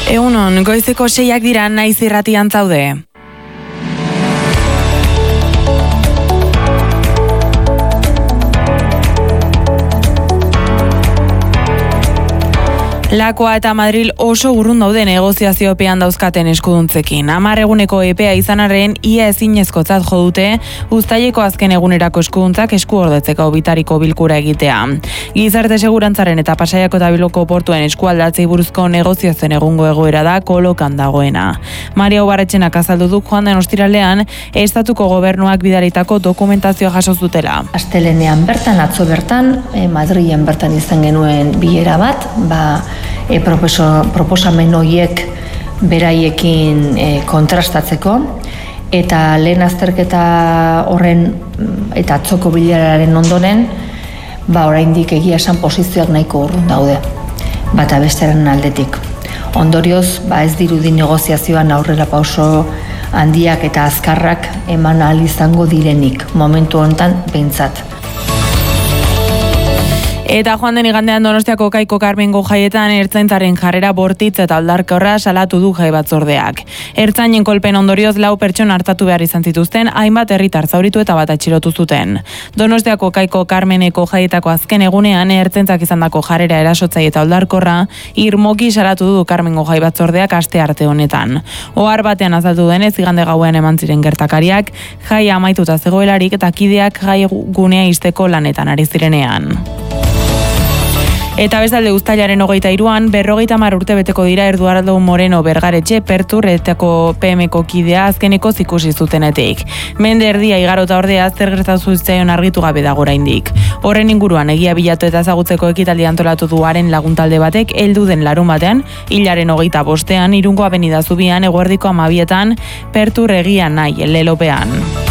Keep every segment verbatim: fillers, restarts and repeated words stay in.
Egunon, goizeko seiak dira naiz irratian zaude. Lakoa eta Madril oso urrun daude negoziaziopean dauzkaten eskuduntzekin. Hamar eguneko epea izan arren, ia ezinezkotzat jo dute, uztaileko azken egunerako eskuduntzak eskuordetzeko bitariko bilkura egitea. Gizarte segurantzaren eta Pasaiako eta Bilboko portuen eskualdatzei buruzko negoziazioen egungo egoera da kolokan dagoena. Maria Ubarretxenak azaldu du joan den ostiralean, estatuko gobernuak bidalitako dokumentazioa jaso zutela. Astelenean bertan, atzo bertan, eh, Madrilen bertan izan genuen bilera bat, ba, E, proposo, proposamen horiek beraiekin e, kontrastatzeko eta lehen azterketa horren eta atzoko bileraren ondoren ba oraindik egia esan posizioak nahiko urrun daude bata bestearen aldetik. Ondorioz, ba ez dirudi negoziazioan aurrera pauso handiak eta azkarrak eman ahal izango direnik momentu honetan behintzat. Eta joan den igandean Donostiako Kaiko Karmengo jaietan ertzaintzaren jarrera bortitz eta aldarkorra salatu du jai batzordeak. Ertzainen kolpen ondorioz lau pertsona hartatu behar izan zituzten, hainbat herritar zauritu eta bat atxilotu zuten. Donostiako Kaiko Karmeneko jaietako azken egunean ertzaintzak izandako jarrera erasotzai eta aldarkorra irmoki salatu du Karmengo jai batzordeak aste arte honetan. Ohar batean azaldu denez igande gauean eman ziren gertakariak, jaia amaituta zegoelarik eta kideak jai gunea ixteko lanetan ari zirenean. Eta bestalde uztailaren hogeita hiruan, berrogeita hamar urte beteko dira Eduardo Moreno Bergaretxe Perturretako P Mko kidea azkeneko ikusi zutenetik. Mende erdia igarota ordea zer gertatu zitzaion argitu gabe dago oraindik. Horren inguruan egia bilatu eta ezagutzeko ekitaldi antolatu du haren laguntalde batek heldu den larun batean, hilaren hogeita bostean, Irungo Avenida Zubian, eguerdiko hamabietan, Pertur egia nahi, lelopean.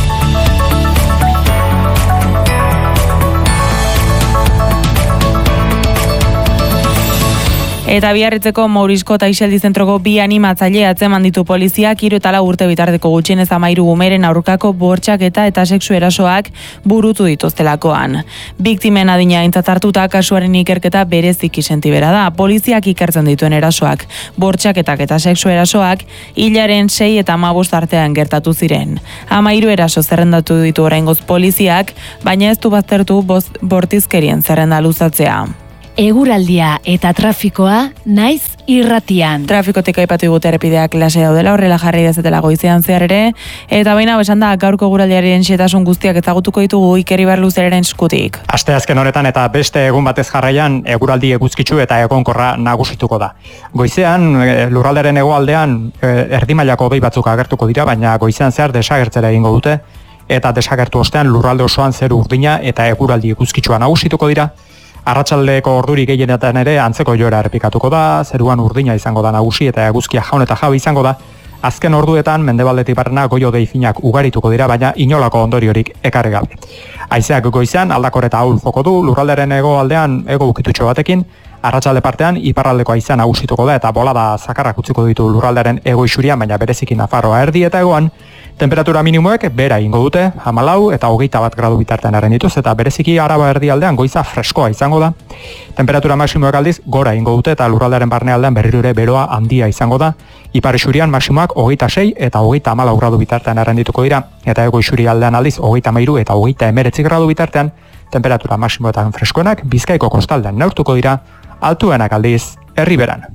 Eta Biarritzeko Maurizko eta Iseldi zentroko bi animatzaile atzeman ditu poliziak hiru eta lau urte bitarteko gutxienez hamairu umeren aurkako bortxaketa eta sexu erasoak burutu dituztelakoan. Biktimen adina aintzat hartuta kasuaren ikerketa bereziki sentibera da. Poliziak ikertzen dituen erasoak, bortxaketak eta sexu erasoak hilaren sei eta hamabost artean gertatu ziren. Hamairu eraso zerrendatu ditu oraingoz poliziak, baina ez du baztertu bortizkerien zerrenda luzatzea. Eguraldia eta trafikoa naiz irratian. Trafikotik aipatu digute errepideak lase daudela, horrela jarri dezetela goizean zehar ere, eta baina besan da gaurko eguraldiaren xetasun guztiak ezagutuko ditugu Iker Ibarluzeraren eskutik. Aste azken honetan eta beste egun batez jarraian eguraldi eguzkitsu eta egonkorra nagusituko da. Goizean lurraldearen hegoaldean erdi mailako hodei batzuk agertuko dira, baina goizean zehar desagertzera egingo dute eta desagertu ostean lurralde osoan zeru urdina eta eguraldi eguzkitsua nagusituko dira. Arratsaldeko orduri gehienetan ere antzeko joera errepikatuko da, zeruan urdina izango da nagusi eta eguzkia jaun eta jabe izango da. Azken orduetan mendebaldetik barrena goi-hodei finak ugarituko dira, baina inolako ondoriorik ekarri gabe. Haizeak goizean aldakor eta ahul joko du, lurralderen hegoaldean hego ukitutxo batekin, arratsalde partean iparraldeko haizea nagusituko da eta bolada zakarrak utziko ditu lurralderen hego isurian, baina bereziki Nafarroa erdi eta hegoan. Temperatura minimoek bera ingo dute, hamalau eta hogeita bat gradu bitartean erren dituz, eta bereziki Araba erdialdean goiza freskoa izango da. Temperatura maximoek aldiz gora ingo dute eta lurraldaren barnealdean berriro ere beroa handia izango da. Ipar isurian maximoak hogeita sei eta hogeita hamalau gradu bitartean erren dituko dira, eta ego isurialdean aldiz hogeita hamairu eta hogeita hemeretzi gradu bitartean. Temperatura maximoetan freskoenak Bizkaiko kostaldean neurtuko dira, altuenak aldiz Herriberan.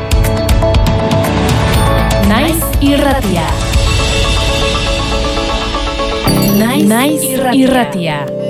Naiz irratia. Naiz irratia.